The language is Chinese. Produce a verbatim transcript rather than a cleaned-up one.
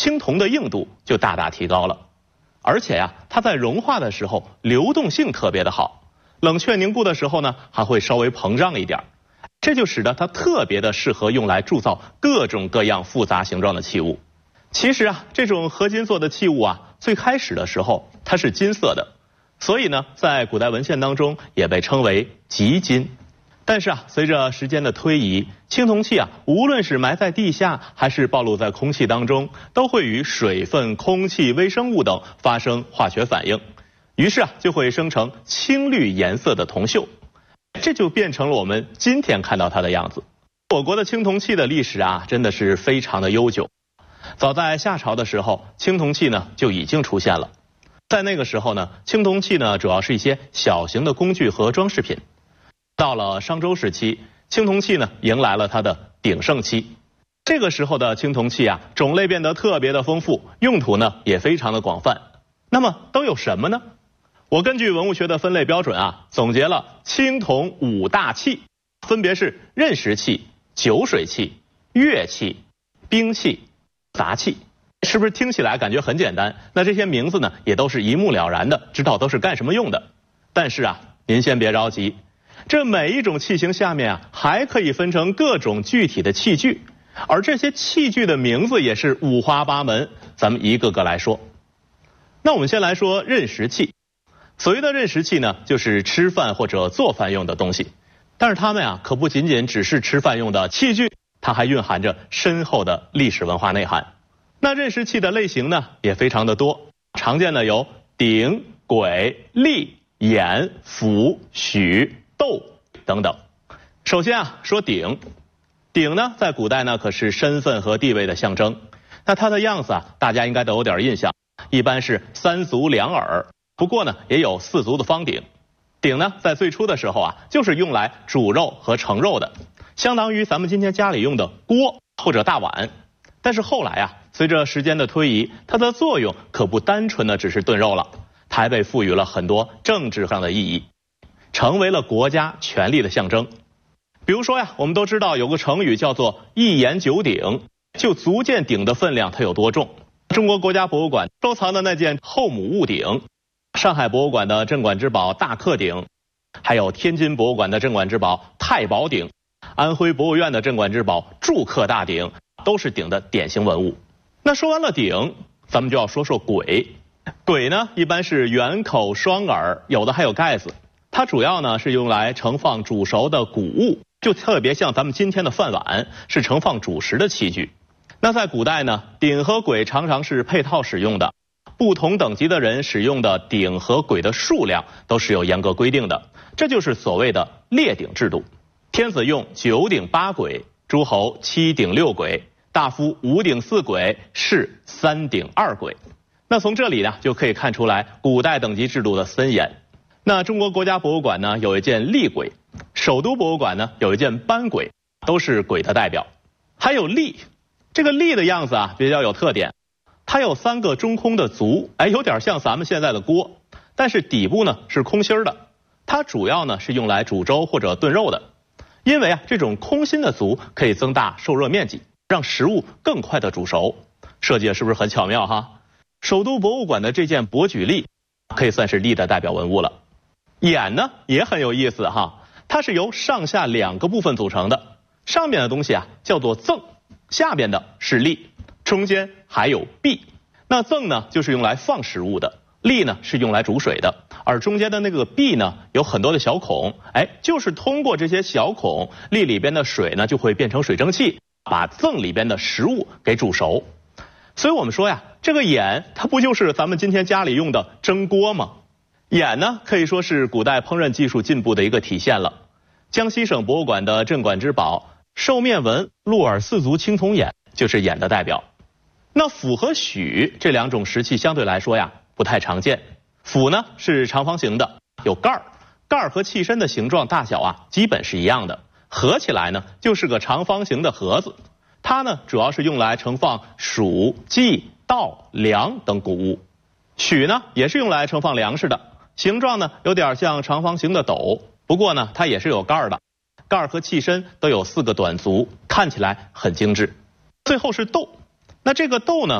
青铜的硬度就大大提高了。而且呀、啊，它在融化的时候流动性特别的好，冷却凝固的时候呢，还会稍微膨胀一点，这就使得它特别的适合用来铸造各种各样复杂形状的器物。其实啊，这种合金做的器物啊，最开始的时候它是金色的，所以呢，在古代文献当中也被称为极金。但是啊，随着时间的推移，青铜器啊，无论是埋在地下还是暴露在空气当中，都会与水分、空气、微生物等发生化学反应，于是啊，就会生成青绿颜色的铜锈，这就变成了我们今天看到它的样子。我国的青铜器的历史啊，真的是非常的悠久。早在夏朝的时候，青铜器呢就已经出现了。在那个时候呢，青铜器呢主要是一些小型的工具和装饰品。到了商周时期，青铜器呢迎来了它的鼎盛期。这个时候的青铜器啊，种类变得特别的丰富，用途呢也非常的广泛。那么都有什么呢？我根据文物学的分类标准啊，总结了青铜五大器，分别是刃石器、酒水器、乐器、兵器、杂器。是不是听起来感觉很简单？那这些名字呢，也都是一目了然的，知道都是干什么用的。但是啊，您先别着急，这每一种器型下面啊，还可以分成各种具体的器具，而这些器具的名字也是五花八门，咱们一个个来说。那我们先来说刃石器。所谓的刃石器呢，就是吃饭或者做饭用的东西，但是它们啊，可不仅仅只是吃饭用的器具，它还蕴含着深厚的历史文化内涵。那刃石器的类型呢，也非常的多，常见的有鼎、簋、笠、砚、釜、许、斗等等。首先啊，说鼎。鼎呢，在古代呢，可是身份和地位的象征。那它的样子啊，大家应该都有点印象，一般是三足两耳，不过呢，也有四足的方鼎。鼎呢，在最初的时候啊，就是用来煮肉和盛肉的，相当于咱们今天家里用的锅或者大碗。但是后来啊，随着时间的推移，它的作用可不单纯的只是炖肉了，它还被赋予了很多政治上的意义，成为了国家权力的象征。比如说呀，我们都知道有个成语叫做一言九鼎，就足见鼎的分量它有多重。中国国家博物馆收藏的那件后母戊鼎，上海博物馆的镇馆之宝大克鼎，还有天津博物馆的镇馆之宝太保鼎，安徽博物院的镇馆之宝祝克大鼎，都是鼎的典型文物。那说完了鼎，咱们就要说说簋。簋呢，一般是圆口双耳，有的还有盖子。它主要呢是用来盛放煮熟的谷物，就特别像咱们今天的饭碗，是盛放主食的器具。那在古代呢，鼎和簋常常是配套使用的，不同等级的人使用的鼎和簋的数量都是有严格规定的，这就是所谓的列鼎制度。天子用九鼎八簋，诸侯七鼎六簋，大夫五鼎四簋，士三鼎二簋。那从这里呢，就可以看出来古代等级制度的森严。那中国国家博物馆呢，有一件立簋，首都博物馆呢有一件班簋，都是簋的代表。还有笠，这个笠的样子啊比较有特点，它有三个中空的足，哎，有点像咱们现在的锅，但是底部呢是空心的，它主要呢是用来煮粥或者炖肉的。因为啊，这种空心的足可以增大受热面积，让食物更快的煮熟，设计是不是很巧妙哈？首都博物馆的这件伯举笠可以算是笠的代表文物了。砚呢也很有意思哈，它是由上下两个部分组成的，上面的东西啊叫做甑，下边的是笠，中间还有篦。那甑呢就是用来放食物的，笠呢是用来煮水的，而中间的那个篦呢有很多的小孔，哎，就是通过这些小孔，笠里边的水呢就会变成水蒸气，把甑里边的食物给煮熟。所以我们说呀，这个砚它不就是咱们今天家里用的蒸锅吗？砚呢可以说是古代烹饪技术进步的一个体现了。江西省博物馆的镇馆之宝兽面纹鹿耳四足青铜砚就是砚的代表。那釜和许这两种石器相对来说呀不太常见。釜呢是长方形的，有盖儿，盖儿和器身的形状大小啊基本是一样的，合起来呢就是个长方形的盒子。它呢主要是用来盛放黍、稷、稻、粮等谷物。许呢也是用来盛放粮食的，形状呢有点像长方形的斗，不过呢它也是有盖儿的，盖儿和器身都有四个短足，看起来很精致。最后是斗，那这个斗呢